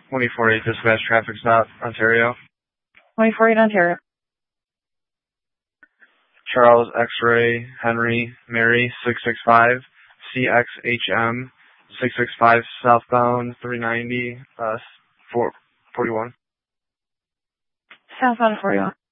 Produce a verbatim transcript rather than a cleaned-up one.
twenty-four eight dispatch traffic stop, Ontario. twenty-four eight Ontario. Charles X-ray Henry Mary six six five C X H M six six five southbound three ninety uh four forty-one. Southbound forty-one.